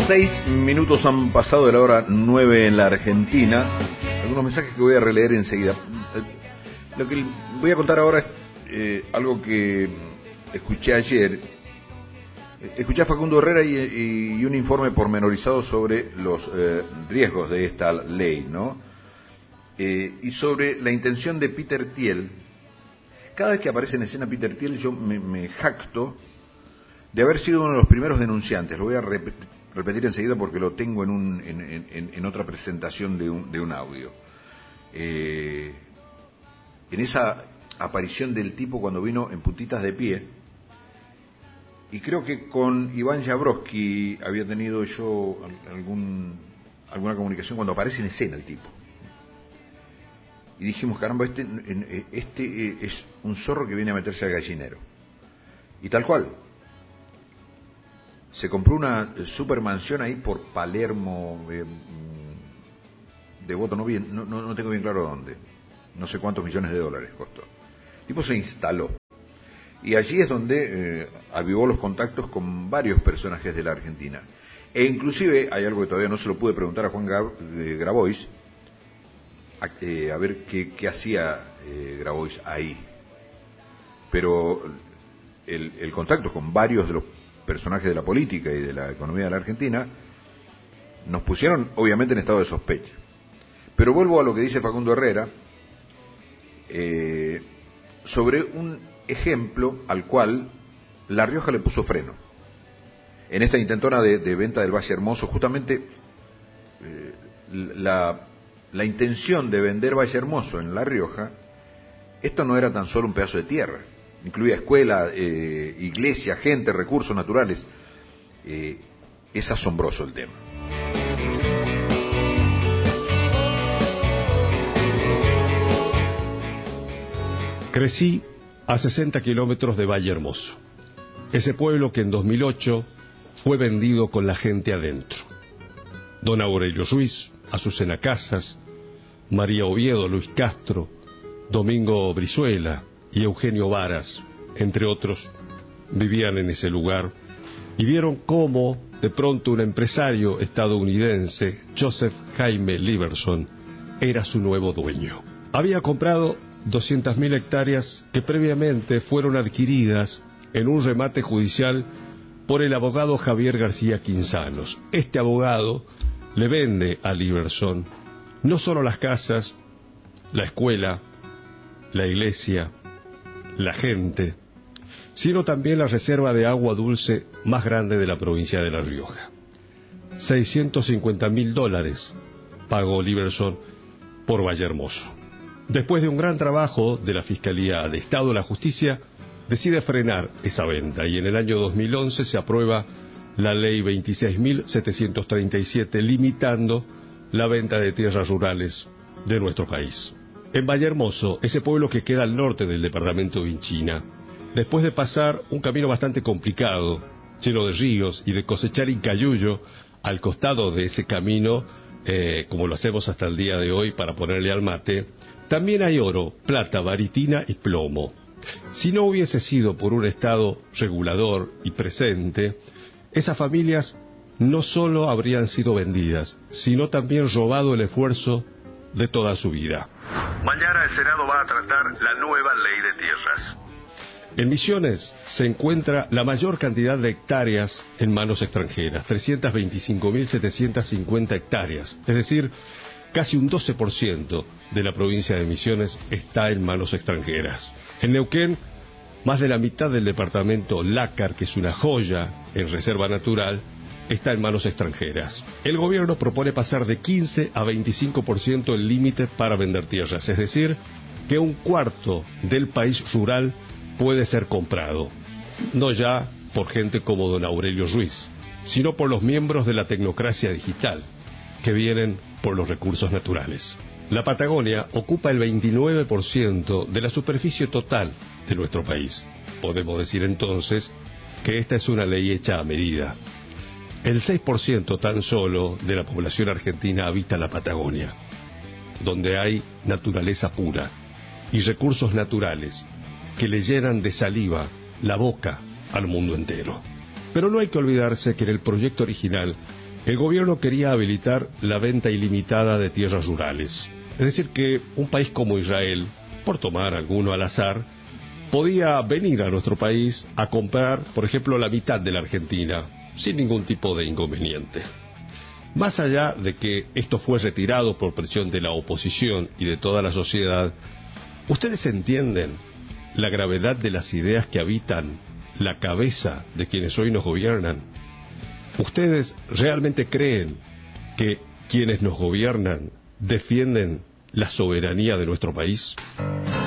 6 minutos han pasado de la hora 9 en la Argentina. Algunos mensajes que voy a releer enseguida. Lo que voy a contar ahora es algo que escuché ayer. Escuché a Facundo Herrera y un informe pormenorizado sobre los riesgos de esta ley, ¿no? Y sobre la intención de Peter Thiel. Cada vez que aparece en escena Peter Thiel, yo me jacto de haber sido uno de los primeros denunciantes. Lo voy a repetir enseguida porque lo tengo en otra presentación de un audio. En esa aparición del tipo cuando vino en puntitas de pie, y creo que con Iván Jabrowski había tenido yo alguna comunicación cuando aparece en escena el tipo. Y dijimos, caramba, este es un zorro que viene a meterse al gallinero. Y tal cual. Se compró una supermansión ahí por Palermo, Devoto, no tengo bien claro dónde. No sé cuántos millones de dólares costó. El tipo se instaló. Y allí es donde avivó los contactos con varios personajes de la Argentina. E inclusive, hay algo que todavía no se lo pude preguntar a Juan Grabois, a ver qué hacía Grabois ahí. Pero el contacto con varios de los personajes de la política y de la economía de la Argentina nos pusieron obviamente en estado de sospecha. Pero vuelvo a lo que dice Facundo Herrera sobre un ejemplo al cual La Rioja le puso freno. En esta intentona de venta del Valle Hermoso, justamente la intención de vender Valle Hermoso en La Rioja, esto no era tan solo un pedazo de tierra. Incluía escuela, iglesia, gente, recursos naturales. Es asombroso el tema. Crecí a 60 kilómetros de Valle Hermoso, ese pueblo que en 2008 fue vendido con la gente adentro. Don Aurelio Ruiz, Azucena Casas, María Oviedo, Luis Castro, Domingo Brizuela y Eugenio Varas, entre otros, vivían en ese lugar y vieron cómo de pronto un empresario estadounidense, Joseph Jaime Liberson, era su nuevo dueño. Había comprado 200.000 hectáreas que previamente fueron adquiridas en un remate judicial por el abogado Javier García Quinzanos. Este abogado le vende a Liberson no solo las casas, la escuela, la iglesia, la gente, sino también la reserva de agua dulce más grande de la provincia de La Rioja. $650.000 pagó Liberson por Valle Hermoso. Después de un gran trabajo de la Fiscalía de Estado, la Justicia decide frenar esa venta y en el año 2011 se aprueba la Ley 26.737 limitando la venta de tierras rurales de nuestro país. En Valle Hermoso, ese pueblo que queda al norte del departamento de Vinchina, después de pasar un camino bastante complicado, lleno de ríos y de cosechar incayuyo al costado de ese camino, como lo hacemos hasta el día de hoy para ponerle al mate, también hay oro, plata, varitina y plomo. Si no hubiese sido por un Estado regulador y presente, esas familias no solo habrían sido vendidas, sino también robado el esfuerzo de toda su vida. Mañana el Senado va a tratar la nueva ley de tierras. En Misiones se encuentra la mayor cantidad de hectáreas en manos extranjeras, 325.750 hectáreas, es decir, casi un 12% de la provincia de Misiones está en manos extranjeras. En Neuquén, más de la mitad del departamento Lácar, que es una joya en reserva natural, está en manos extranjeras. El gobierno propone pasar de 15 a 25% el límite para vender tierras, es decir, que un cuarto del país rural puede ser comprado, no ya por gente como don Aurelio Ruiz, sino por los miembros de la tecnocracia digital, que vienen por los recursos naturales. La Patagonia ocupa el 29% de la superficie total de nuestro país. Podemos decir entonces que esta es una ley hecha a medida. El 6% tan solo de la población argentina habita la Patagonia, donde hay naturaleza pura y recursos naturales que le llenan de saliva la boca al mundo entero. Pero no hay que olvidarse que en el proyecto original El gobierno quería habilitar la venta ilimitada de tierras rurales. Es decir, que un país como Israel, por tomar alguno al azar, podía venir a nuestro país a comprar, por ejemplo, la mitad de la Argentina, sin ningún tipo de inconveniente. Más allá de que esto fue retirado por presión de la oposición y de toda la sociedad, ¿ustedes entienden la gravedad de las ideas que habitan la cabeza de quienes hoy nos gobiernan? ¿Ustedes realmente creen que quienes nos gobiernan defienden la soberanía de nuestro país?